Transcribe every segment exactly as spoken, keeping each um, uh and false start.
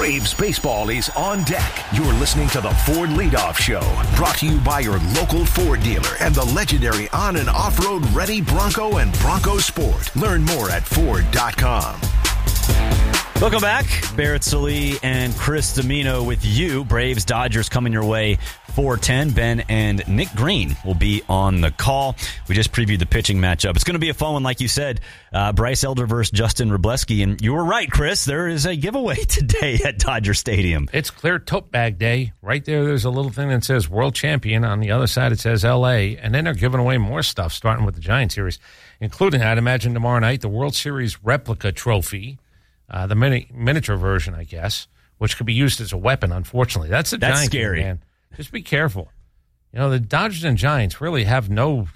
Braves baseball is on deck. You're listening to the Ford Leadoff Show, brought to you by your local Ford dealer and the legendary on- and off-road ready Bronco and Bronco Sport. Learn more at Ford dot com. Welcome back. Barrett Sallee and Chris Domino with you. Braves, Dodgers coming your way four ten. Ben and Nick Green will be on the call. We just previewed the pitching matchup. It's going to be a fun one, like you said. Uh, Bryce Elder versus Justin Wroblewski. And you were right, Chris. There is a giveaway today at Dodger Stadium. It's clear tote bag day. Right there, there's a little thing that says World Champion. On the other side, it says L A. And then they're giving away more stuff, starting with the Giant Series, including, I'd imagine, tomorrow night, the World Series replica trophy. Uh, the mini, miniature version, I guess, which could be used as a weapon, unfortunately. That's a That's Giant scary. Game, man. Just be careful. You know, the Dodgers and Giants really have no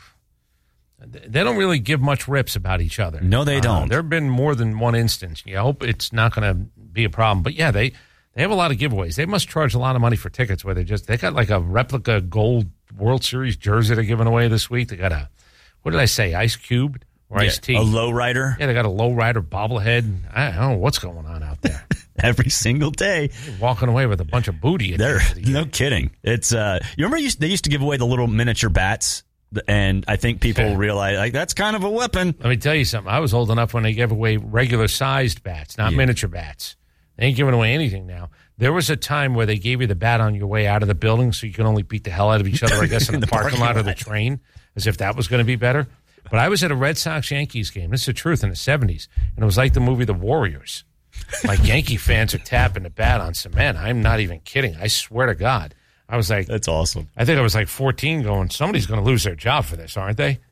– they don't really give much rips about each other. No, they don't. Uh, there have been more than one instance. You hope it's not going to be a problem. But, yeah, they, they have a lot of giveaways. They must charge a lot of money for tickets where they just – they got like a replica gold World Series jersey they're giving away this week. They got a – what did I say, Ice Cube? Or Yeah, iced tea. a lowrider. Yeah, they got a lowrider bobblehead. I don't know what's going on out there. Every single day. You're walking away with a bunch of booty. At There, the end of the no year. kidding. It's uh, you remember used, they used to give away the little miniature bats, and I think people Yeah. realize like that's kind of a weapon. Let me tell you something. I was old enough when they gave away regular-sized bats, not Yeah. miniature bats. They ain't giving away anything now. There was a time where they gave you the bat on your way out of the building so you could only beat the hell out of each other, I guess, in, In the, the parking, parking lot or the lot. train, as if that was going to be better. But I was at a Red Sox-Yankees game. This is the truth, in the seventies, and it was like the movie The Warriors. Like Yankee fans are tapping the bat on cement. I'm not even kidding. I swear to God. I was like, That's awesome. I think I was like fourteen going, somebody's going to lose their job for this, aren't they?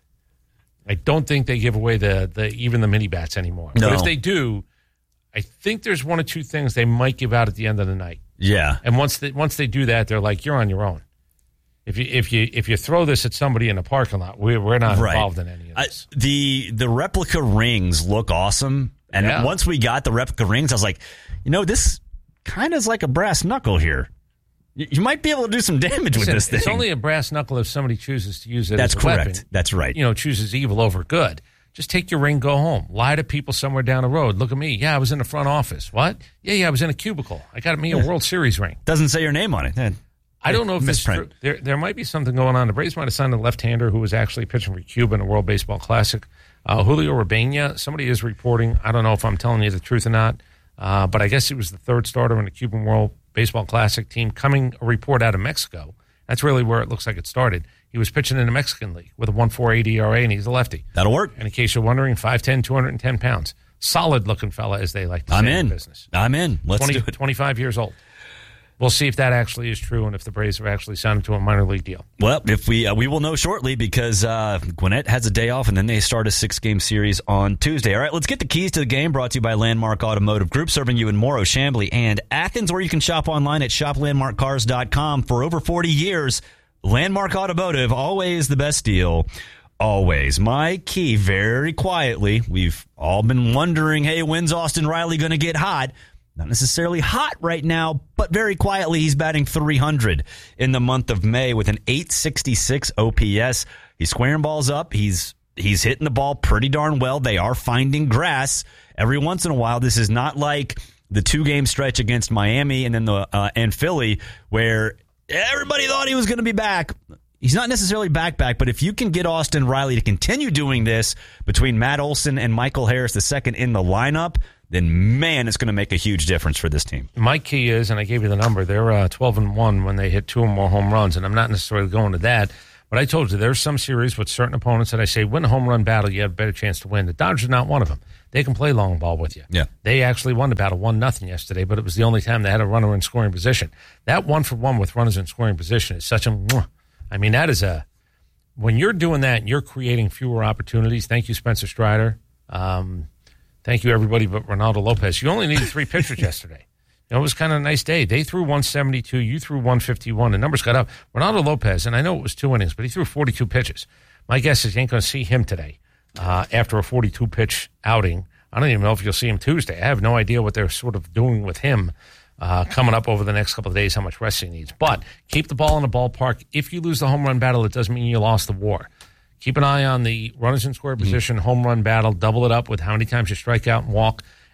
I don't think they give away the, the even the mini bats anymore. No. But if they do, I think there's one or two things they might give out at the end of the night. Yeah. And once they, once they do that, they're like, you're on your own. If you if you if you throw this at somebody in a parking lot, we're we're not Right. involved in any of I, this. the the replica rings look awesome, and Yeah. once we got the replica rings, I was like, you know, this kind of is like a brass knuckle here. You, you might be able to do some damage with Listen, this thing. It's only a brass knuckle if somebody chooses to use it That's as a correct. weapon. That's right. You know, chooses evil over good. Just take your ring, go home. Lie to people somewhere down the road. Look at me. Yeah, I was in the front office. What? Yeah, yeah, I was in a cubicle. I got me a World Series ring. Doesn't say your name on it. Eh, I don't know if this is misprint. true. There, there might be something going on. The Braves might have signed a left-hander who was actually pitching for Cuba in the World Baseball Classic. Uh, Julio Urbana, somebody is reporting. I don't know if I'm telling you the truth or not, uh, but I guess he was the third starter in the Cuban World Baseball Classic team. Coming a report out of Mexico. That's really where it looks like it started. He was pitching in the Mexican League with a one point four eight E R A, and he's a lefty. That'll work. And in case you're wondering, five ten, two hundred ten pounds. Solid-looking fella, as they like to say I'm in in. the business. I'm in. Let's twenty, do it. twenty-five years old. We'll see if that actually is true and if the Braves have actually signed him to a minor league deal. Well, if we uh, we will know shortly because uh, Gwinnett has a day off and then they start a six-game series on Tuesday. All right, let's get the keys to the game brought to you by Landmark Automotive Group, serving you in Morrow, Chamblee, and Athens, or you can shop online at shop landmark cars dot com. For over forty years, Landmark Automotive, always the best deal. Always. My key, very quietly, we've all been wondering, hey, when's Austin Riley going to get hot? Not necessarily hot right now, but very quietly, he's batting three hundred in the month of May with an eight sixty-six O P S. He's squaring balls up. He's he's hitting the ball pretty darn well. They are finding grass every once in a while. This is not like the two-game stretch against Miami and then the uh, and Philly where everybody thought he was going to be back. He's not necessarily back back, but if you can get Austin Riley to continue doing this between Matt Olson and Michael Harris the second in the lineup, then, man, it's going to make a huge difference for this team. My key is, and I gave you the number, they're uh, twelve and one when they hit two or more home runs, and I'm not necessarily going to that. But I told you, there's some series with certain opponents that I say, win a home run battle, you have a better chance to win. The Dodgers are not one of them. They can play long ball with you. Yeah. They actually won the battle one nothing yesterday, but it was the only time they had a runner in scoring position. That one for one with runners in scoring position is such a, I mean, that is a, when you're doing that and you're creating fewer opportunities, thank you, Spencer Strider. Um, thank you, everybody but Ronaldo Lopez. You only needed three pitchers yesterday. You know, it was kind of a nice day. They threw one seventy-two. You threw one fifty-one. The numbers got up. Ronaldo Lopez, and I know it was two innings, but he threw forty-two pitches. My guess is you ain't going to see him today uh, after a forty-two pitch outing. I don't even know if you'll see him Tuesday. I have no idea what they're sort of doing with him uh, coming up over the next couple of days, how much rest he needs. But keep the ball in the ballpark. If you lose the home run battle, it doesn't mean you lost the war. Keep an eye on the runners in scoring position, mm-hmm. home run battle. Double it up with how many times you strike out and walk.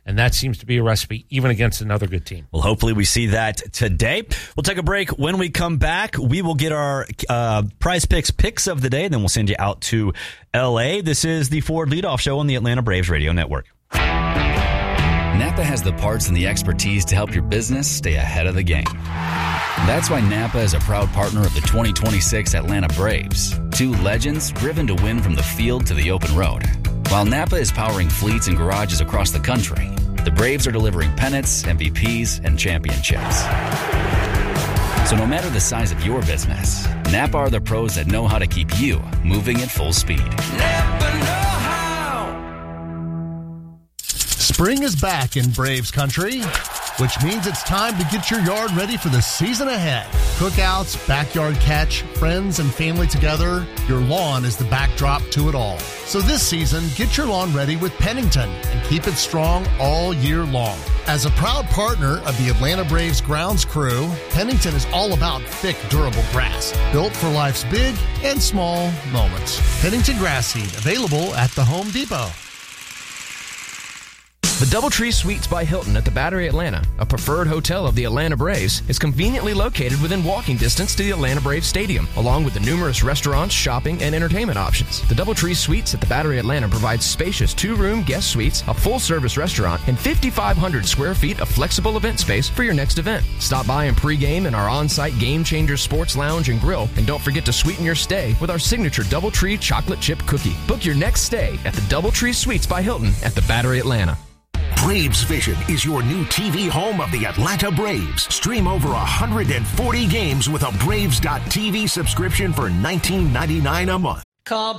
And that seems to be a recipe even against another good team. Well, hopefully we see that today. We'll take a break. When we come back, we will get our uh, Prize Picks picks of the day. Then we'll send you out to L A. This is the Ford Leadoff Show on the Atlanta Braves Radio Network. Napa has the parts and the expertise to help your business stay ahead of the game. That's why Napa is a proud partner of the twenty twenty-six Atlanta Braves, two legends driven to win from the field to the open road. While Napa is powering fleets and garages across the country, the Braves are delivering pennants, M V Ps, and championships. So no matter the size of your business, Napa are the pros that know how to keep you moving at full speed. Napa know how. Spring is back in Braves country, which means it's time to get your yard ready for the season ahead. Cookouts, backyard catch, friends and family together, your lawn is the backdrop to it all. So this season, get your lawn ready with Pennington and keep it strong all year long. As a proud partner of the Atlanta Braves grounds crew, Pennington is all about thick, durable grass, built for life's big and small moments. Pennington Grass Seed, available at the Home Depot. The Doubletree Suites by Hilton at the Battery Atlanta, a preferred hotel of the Atlanta Braves, is conveniently located within walking distance to the Atlanta Braves Stadium, along with the numerous restaurants, shopping, and entertainment options. The Doubletree Suites at the Battery Atlanta provides spacious two-room guest suites, a full-service restaurant, and fifty-five hundred square feet of flexible event space for your next event. Stop by and pregame in our on-site Game Changer Sports Lounge and Grill, and don't forget to sweeten your stay with our signature Doubletree chocolate chip cookie. Book your next stay at the Doubletree Suites by Hilton at the Battery Atlanta. Braves Vision is your new T V home of the Atlanta Braves. Stream over one hundred forty games with a Braves dot T V subscription for nineteen ninety-nine a month. Call